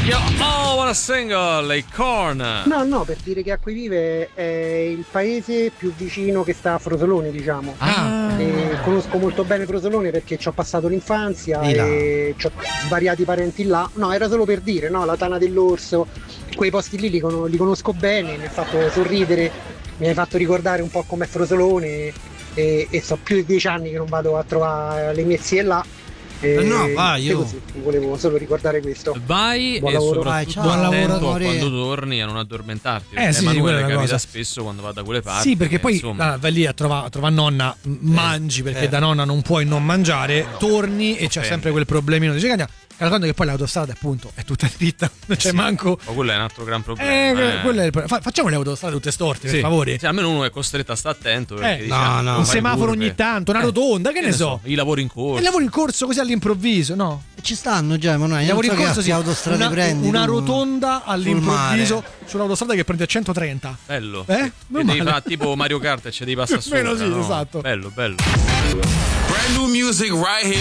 Yo, oh, what a single, i Korn. No, per dire che Acquavive è il paese più vicino che sta a Frosolone, diciamo. E conosco molto bene Frosolone perché ci ho passato l'infanzia e ho svariati parenti là. No, era solo per dire, no, la Tana dell'Orso, quei posti lì li conosco bene, mi ha fatto sorridere, mi hai fatto ricordare un po' com'è Frosolone e so più di 10 anni che non vado a trovare le mie zie là. No, vai, io così, volevo solo ricordare questo. Vai buon e lavoro. soprattutto Buon attento lavoro, a quando torni a non addormentarti. Sì, Emanuele quella è una capita cosa. spesso quando va da quelle parti. Sì, perché poi insomma, vai lì a trovare nonna, mangi perché da nonna non puoi non mangiare, torni e c'è sempre quel problemino di cicagna. Calcolando che poi l'autostrada appunto è tutta dritta, non c'è manco. ma quello è un altro gran problema. Quello è facciamo le autostrade tutte storte, per favore. Sì, almeno uno è costretto a stare attento perché dice, no, un fai semaforo curve. ogni tanto, una rotonda, che ne so. I lavori in corso. E lavori in corso così all'improvviso, no? ci stanno già, ma I lavori in corso che autostrade prendi. una tu rotonda all'improvviso mare. sull'autostrada che prende a 130. Bello. Non E devi male. fare tipo Mario Kart e ci devi passare Più o meno sopra. sì, no? esatto. Bello, bello. Brand new music right here.